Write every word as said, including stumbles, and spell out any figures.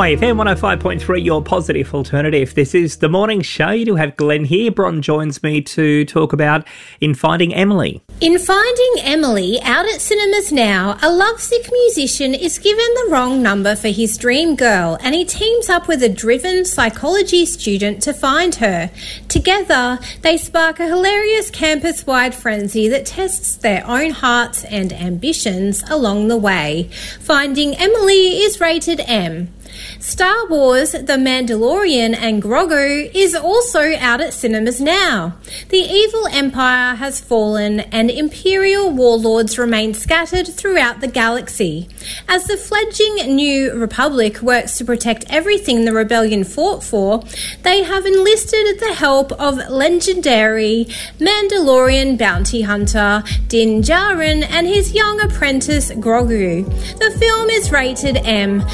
My F M one oh five point three, your positive alternative. This is the morning show. You do have Glenn here. Bron joins me to talk about In Finding Emily. In Finding Emily, out at cinemas now, a lovesick musician is given the wrong number for his dream girl, and he teams up with a driven psychology student to find her. Together, they spark a hilarious campus-wide frenzy that tests their own hearts and ambitions along the way. Finding Emily is rated M. Star Wars The Mandalorian and Grogu is also out at cinemas now. The evil empire has fallen and imperial warlords remain scattered throughout the galaxy. As the fledgling New Republic works to protect everything the rebellion fought for, they have enlisted the help of legendary Mandalorian bounty hunter Din Djarin and his young apprentice Grogu. The film is rated M.